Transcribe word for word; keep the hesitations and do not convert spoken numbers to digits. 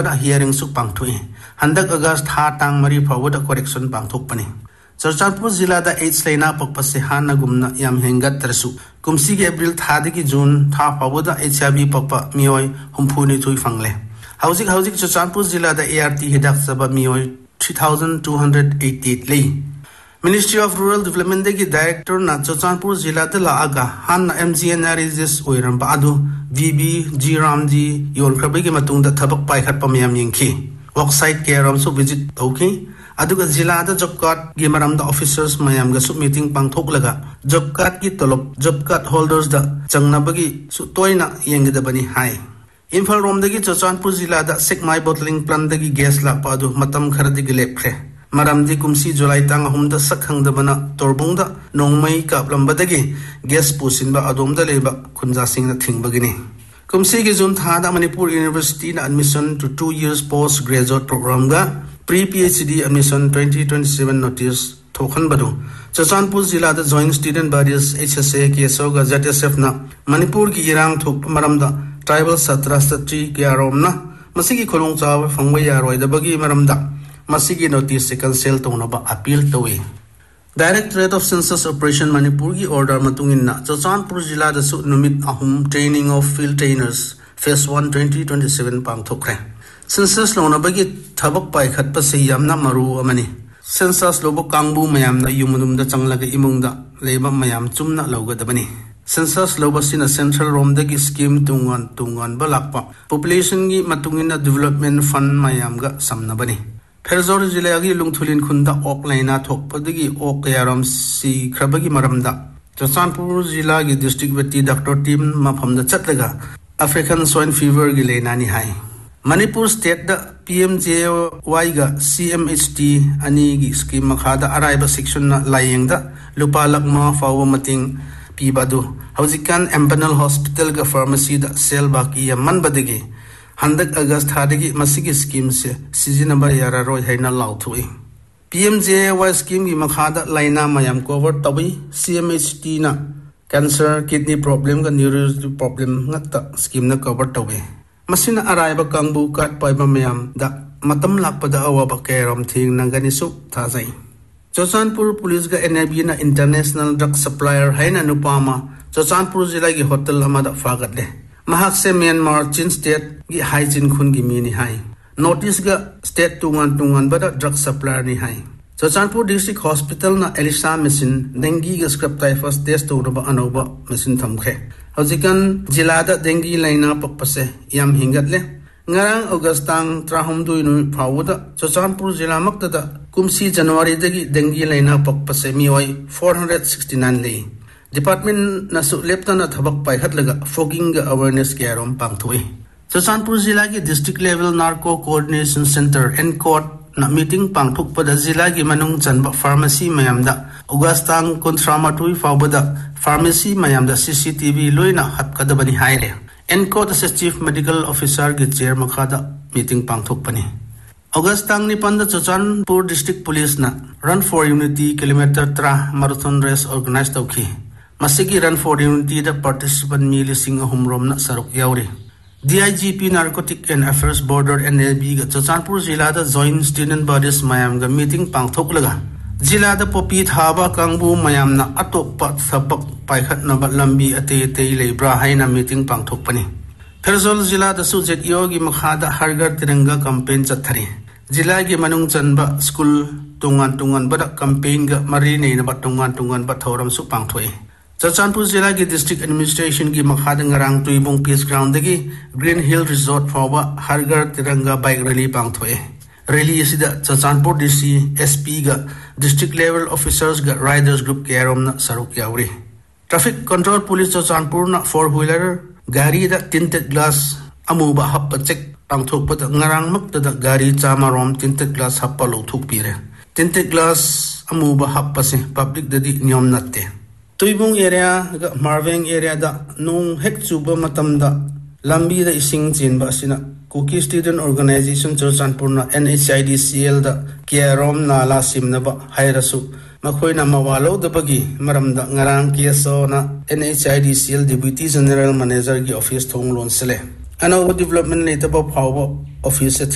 pada hearing su pangthui handak August tha tang mari phawda correction pangthok pani Churachandpur zila da eight leina pakpase hana gumna yam hengat tersu kumsi ge April tha de ki June tha phawda H I V pakpa mioi humphuni thui fangle haujik haujik Churachandpur zila da A R T hidak saba mioi three thousand two hundred eighty-eight lei Ministry of Rural Development de ki director na Churachandpur zila da la aga han M G N R is oiram ba adu V B G Ramji yon khabai ki matung da thabak pai khat pam yam yingki worksite ke ram so visit okay aduga zila da job card gi maram da officers mayam ga su meeting pangthok laga job card ki tolop job card holders da changna bagi su toina yengda bani hai Imphal rom da gi Churachandpur zila da Sekmai bottling plant da gi gas la pa du matam khar di lepre maram di kumsi July tang hum da sakhang da bana torbung da nongmai ka lamba da gi gas pusin ba adom da leba khunja sing na thing bagini kumsi gi June tha da Manipur University na admission to two years post graduate program ga pre P H D admission twenty twenty-seven notice thokhan badu Churachandpur zila da joint student bodies H S A K S O ga Z S F na Manipur ki irang thok maram da tribal satra satri ki arom na masigi kholong chaw phangwai yaroi da bagi maram da masigi notice cancel tona ba appeal towe Directorate of Census Operation Manipur ki order matungin na Churachandpur zila da su numit ahum training of field trainers phase one twenty twenty-seven pangthokre Census lona bagi thabak pai khat pa se yamna maru amani Census lobo kangbu mayam na yumunum da changlaga imung da leba mayam chumna loga da bani Census loba sina central rom da gi scheme tungan tungan balakpa population gi matungin na development fund mayam ga samna bani Pherzor zila gi lungthulin khunda ok laina thokpa dagi ok yaram si khrabagi maramda Churachandpur zila gi district veti doctor team mafam da chatlaga African swine fever gi leina ni hai Manipur state da P M J Y ga C M H T ani gi scheme makha da araiba section na layeng da lupa lakma fawa mating pibadu haujikan Empanel Hospital ga pharmacy da sel baki yaman badagi handak August hadagi masigi scheme se seasonable yara roi haina lauthui P M J Y scheme gi makha da laina mayam cover tabi C M H T na cancer kidney problem ga neurology problem ngata scheme na cover tabi masina araiba kangbu kat paiba mayam da matam lakpada awaba keram thing nangani su thazai Churachandpur police ga N I B na international drug supplier haina nupama Churachandpur zila gi hotel amada fagatle mahak se Myanmar Chin state gi hygiene khun gi mini hai notice ga state tungan tungan bada drug supplier ni hai Churachandpur district hospital na Elisa machine dengue ga scrap typhus test to ba anoba machine thamkhe hojikan jila da dengue laina pakpase yam hingatle ngarang Augustang trahumdui nu phawda Churachandpur zila makta da kumsi January dagi dengue laina pakpase mioi four hundred sixty-nine lei Department na su lepta na thabak pai khatlaga fogging ga awareness ke arom pangthui Churachandpur zila gi district level narco coordination center N C O D na meeting pangthuk pada zila gi manung chanba pharmacy mayam da Augustang kontramatui fawda pharmacy mayam da C C T V loina hatkada bani haire N C O D as chief medical officer gi chair makhada meeting pangthuk pani Augustang ni panda Churachandpur district police na run for unity kilometer tra marathon race organized tawki masigi run for unity da participant mi lising ahum rom na saruk yauri D I G P Narcotic and Affairs Border N L B ga Churachandpur zila da joint student bodies mayam ga meeting pangthok laga zila da popi thaba kangbu mayam na atokpa sabak paikhat na ba lambi ate ate leibra haina meeting pangthok pani Pherzol zila da su Z E O gi makha da hargar tiranga campaign chathari zila gi manung chanba school tungan tungan bada campaign ga mari nei na ba tungan tungan ba thoram su pangthoi Churachandpur zila gi district administration gi makha da ngarang tuibong peace ground dagi Green Hill Resort fawa hargar tiranga bike rally pangthoi rally asida Churachandpur D C S P ga district level officers ga riders group ke arom na saruk yauri traffic control police Churachandpur na four wheeler gari da tinted glass amuba happa check pangthok pa ngarang makta da gari chama rom tinted glass happa lo thuk pire tinted glass amuba happa se public dadi nyom natte tuibung area ga marveng area da nung hek chuba matam da lambi da ising chin ba sina Cookie Student Organization Churachandpur na N H I D C L da kiarom nala simna ba hairasu makhoi na mawalo da bagi maram da ngarang kiaso na N H I D C L Deputy General Manager gi office thong lon sele ano development ne ta ba phaw office